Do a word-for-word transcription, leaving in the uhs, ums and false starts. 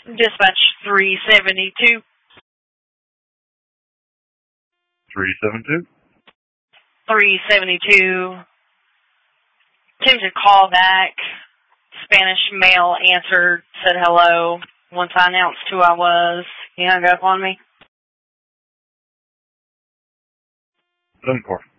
Dispatch three seventy-two. three seventy-two? three seventy-two. Attempted call back. Spanish male answered, said hello. Once I announced who I was, he hung up on me. ten four.